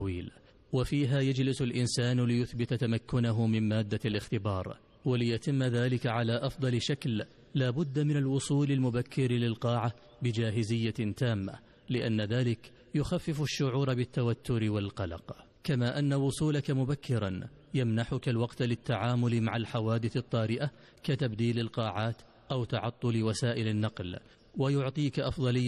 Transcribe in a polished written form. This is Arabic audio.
طويل، وفيها يجلس الإنسان ليثبت تمكنه من مادة الاختبار، وليتم ذلك على أفضل شكل لا بد من الوصول المبكر للقاعة بجاهزية تامة، لأن ذلك يخفف الشعور بالتوتر والقلق. كما أن وصولك مبكرا يمنحك الوقت للتعامل مع الحوادث الطارئة كتبديل القاعات أو تعطل وسائل النقل، ويعطيك أفضلية